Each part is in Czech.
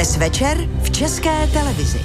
Dnes večer v České televizi.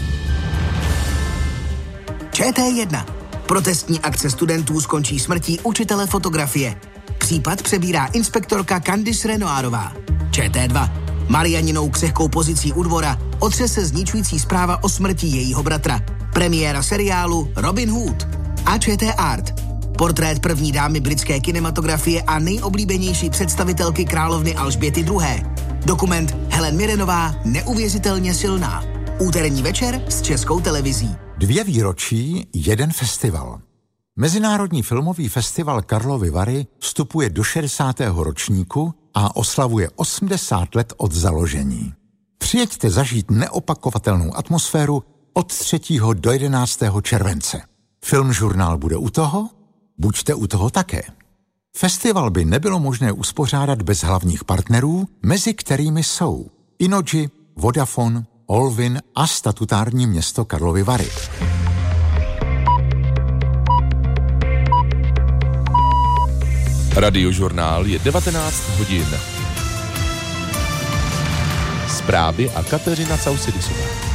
ČT1. Protestní akce studentů skončí smrtí učitele fotografie. Případ přebírá inspektorka Candice Renoirová. ČT2. Marianinou křehkou pozicí u dvora otřese zničující zpráva o smrti jejího bratra. Premiéra seriálu Robin Hood. A ČT Art. Portrét první dámy britské kinematografie a nejoblíbenější představitelky královny Alžběty II. Dokument Helen Mirrenová neuvěřitelně silná. Úterní večer s Českou televizí. 2 výročí, 1 festival. Mezinárodní filmový festival Karlovy Vary vstupuje do 60. ročníku a oslavuje 80 let od založení. Přijeďte zažít neopakovatelnou atmosféru od 3. do 11. července. Filmžurnál bude u toho? Buďte u toho také. Festival by nebylo možné uspořádat bez hlavních partnerů, mezi kterými jsou Innogy, Vodafone, Olvin a statutární město Karlovy Vary. Radiožurnál je 19 hodin. Zprávy a Kateřina Causidisová.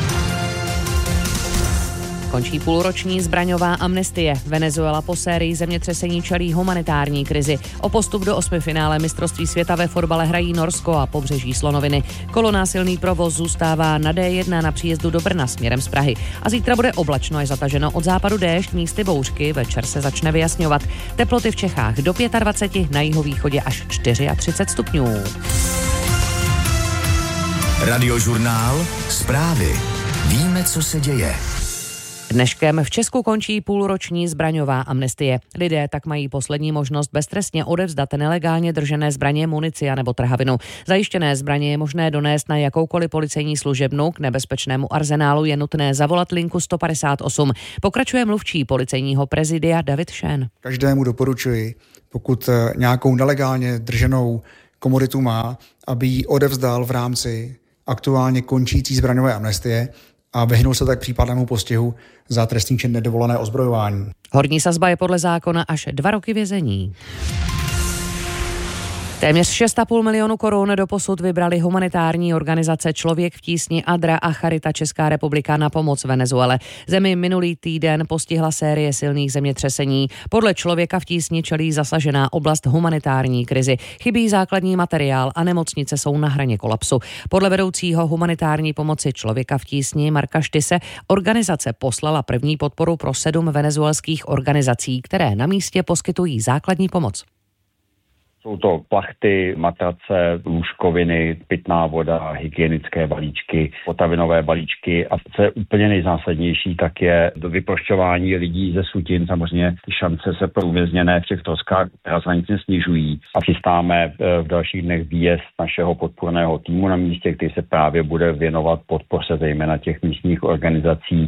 Končí půlroční zbraňová amnestie. Venezuela po sérii zemětřesení čelí humanitární krizi. O postup do 8. finále mistrovství světa ve fotbale hrají Norsko a Pobřeží slonoviny. Kolonásilný provoz zůstává na D1 na příjezdu do Brna směrem z Prahy. A zítra bude oblačno až zataženo, od západu déšť, místy bouřky, večer se začne vyjasňovat. Teploty v Čechách do 25, na jihovýchodě až 34 stupňů. Radiožurnál, zprávy. Víme, co se děje. Dneškem v Česku končí půlroční zbraňová amnestie. Lidé tak mají poslední možnost beztrestně odevzdat nelegálně držené zbraně, munici a nebo trhavinu. Zajištěné zbraně je možné donést na jakoukoliv policejní služebnu. K nebezpečnému arzenálu je nutné zavolat linku 158. Pokračuje mluvčí policejního prezidia David Šen. Každému doporučuji, pokud nějakou nelegálně drženou komoditu má, aby ji odevzdal v rámci aktuálně končící zbraňové amnestie a vyhnul se tak případnému postihu za trestný čin nedovolené ozbrojování. Horní sazba je podle zákona až 2 roky vězení. Téměř 6,5 milionu korun doposud vybrali humanitární organizace Člověk v tísni, Adra a Charita Česká republika na pomoc Venezuele. Zemi minulý týden postihla série silných zemětřesení. Podle Člověka v tísni čelí zasažená oblast humanitární krizi. Chybí základní materiál a nemocnice jsou na hraně kolapsu. Podle vedoucího humanitární pomoci Člověka v tísni Marka Štyse organizace poslala první podporu pro 7 venezuelských organizací, které na místě poskytují základní pomoc. Jsou to plachty, matrace, lůžkoviny, pitná voda, hygienické balíčky, potravinové balíčky a co je úplně nejzásadnější, tak je do vyprošťování lidí ze sutin. Samozřejmě šance se pro uvězněné v těch troskách razantně snižují a chystáme v dalších dnech výjezd našeho podporného týmu na místě, který se právě bude věnovat podpoře zejména těch místních organizací.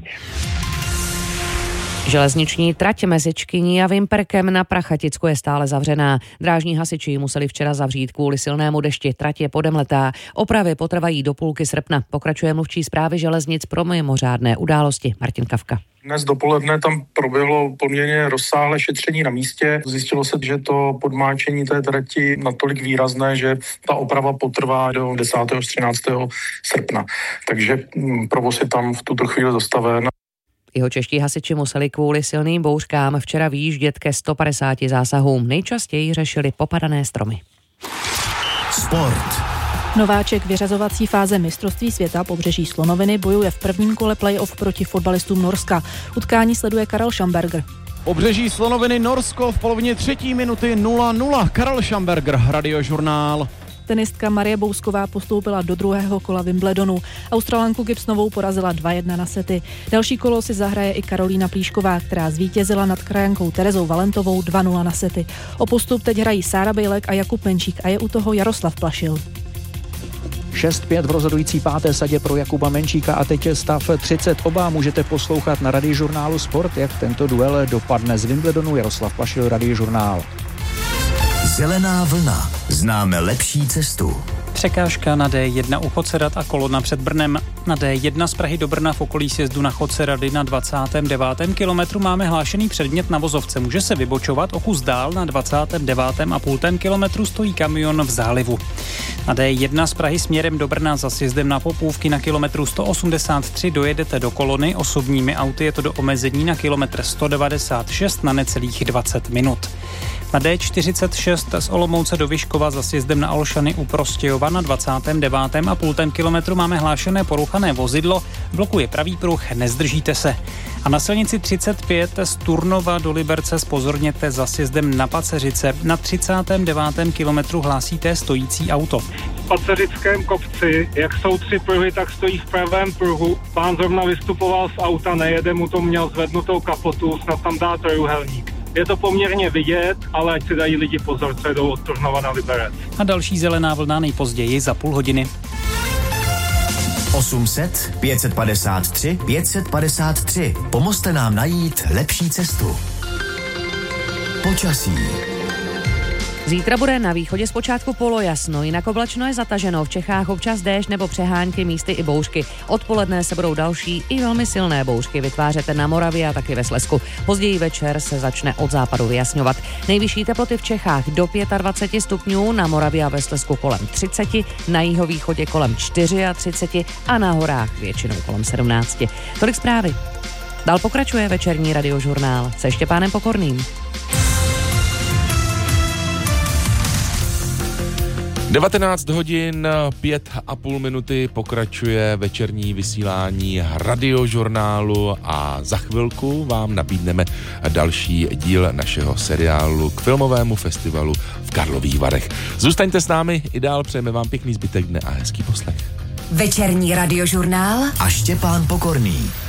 Železniční trať mezi Čkyní a Vimperkem na Prachaticku je stále zavřená. Drážní hasiči ji museli včera zavřít kvůli silnému dešti. Trať je podemletá. Opravy potrvají do půlky srpna. Pokračuje mluvčí správy železnic pro mimořádné události Martin Kavka. Dnes dopoledne tam proběhlo poměrně rozsáhlé šetření na místě. Zjistilo se, že to podmáčení té trati natolik výrazné, že ta oprava potrvá do 10. až 13. srpna. Takže provoz je tam v tuto chvíli zastaven. Jihočeští hasiči museli kvůli silným bouřkám včera vyjíždět ke 150 zásahům. Nejčastěji řešili popadané stromy. Sport. Nováček vyřazovací fáze mistrovství světa Pobřeží slonoviny bojuje v prvním kole play-off proti fotbalistům Norska. Utkání sleduje Karel Schamberger. Pobřeží slonoviny Norsko v polovině 3. minuty 0-0. Karel Schamberger, Radiožurnál. Tenistka Marie Bousková postoupila do druhého kola Wimbledonu. Australanku Gibsonovou porazila 2-1 na sety. Další kolo si zahraje i Karolína Plíšková, která zvítězila nad krajankou Terezou Valentovou 2-0 na sety. O postup teď hrají Sára Bejlek a Jakub Menčík a je u toho Jaroslav Plašil. 6-5 v rozhodující 5. sadě pro Jakuba Menčíka a teď je stav 30-2. Můžete poslouchat na Radiožurnálu Sport, jak tento duel dopadne z Wimbledonu. Jaroslav Plašil, Radiožurnál. Zelená vlna. Známe lepší cestu. Překážka na D1 u Chocerad a kolona před Brnem. Na D1 z Prahy do Brna v okolí sjezdu na Chocerady na 29. kilometru máme hlášený předmět na vozovce. Může se vybočovat, o kus dál na 29,5 kilometru stojí kamion v zálivu. Na D1 z Prahy směrem do Brna za sjezdem na Popůvky na kilometru 183 dojedete do kolony. Osobními auty je to do omezení na kilometr 196 na necelých 20 minut. Na D46 z Olomouce do Vyškova za sjezdem na Olšany u Prostějova na 29,5 kilometru máme hlášené poruchané vozidlo, blokuje pravý pruh, nezdržíte se. A na silnici 35 z Turnova do Liberce zpozorněte za sjezdem na Paceřice. Na 39. kilometru hlásíte stojící auto. V Paceřickém kopci, jak jsou 3 pruhy, tak stojí v pravém pruhu. Pán zrovna vystupoval z auta, nejede mu to, měl zvednutou kapotu, snad tam dá trojuhelník. Je to poměrně vidět, ale ať si dají lidi pozor, co jdou od Turnova na Liberec. A další zelená vlna nejpozději za půl hodiny. 800 553 553. Pomozte nám najít lepší cestu. Počasí. Zítra bude na východě zpočátku polojasno, jinak oblačno je zataženo, v Čechách občas déšť nebo přehánky, místy i bouřky. Odpoledne se budou další i velmi silné bouřky vytvářet na Moravě a taky ve Slezsku. Později večer se začne od západu vyjasňovat. Nejvyšší teploty v Čechách do 25 stupňů, na Moravě a ve Slezsku kolem 30, na jihovýchodě kolem 34 a na horách většinou kolem 17. Tolik zprávy. Dál pokračuje večerní radiožurnál se Štěpánem Pokorným. 19 hodin 5,5 minuty pokračuje večerní vysílání radiožurnálu a za chvilku vám nabídneme další díl našeho seriálu k filmovému festivalu v Karlových Varech. Zůstaňte s námi i dál, přejeme vám pěkný zbytek dne a hezký poslech. Večerní radiožurnál a Štěpán Pokorný.